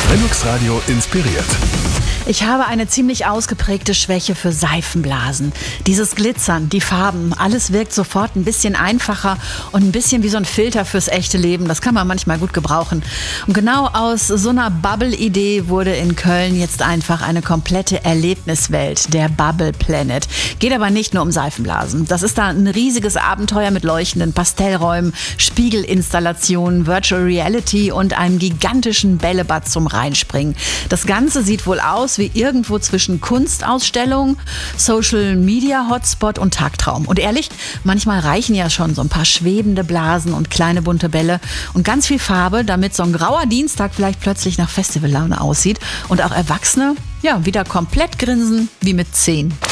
Lennox Radio inspiriert. Ich habe eine ziemlich ausgeprägte Schwäche für Seifenblasen. Dieses Glitzern, die Farben, alles wirkt sofort ein bisschen einfacher und ein bisschen wie so ein Filter fürs echte Leben. Das kann man manchmal gut gebrauchen. Und genau aus so einer Bubble-Idee wurde in Köln jetzt einfach eine komplette Erlebniswelt, der Bubble Planet. Geht aber nicht nur um Seifenblasen. Das ist da ein riesiges Abenteuer mit leuchtenden Pastellräumen, Spiegelinstallationen, Virtual Reality und einem gigantischen Bällebad zum Reinspringen. Das Ganze sieht wohl aus wie irgendwo zwischen Kunstausstellung, Social Media Hotspot und Tagtraum. Und ehrlich, manchmal reichen ja schon so ein paar schwebende Blasen und kleine bunte Bälle und ganz viel Farbe, damit so ein grauer Dienstag vielleicht plötzlich nach Festivallaune aussieht und auch Erwachsene, ja, wieder komplett grinsen wie mit 10.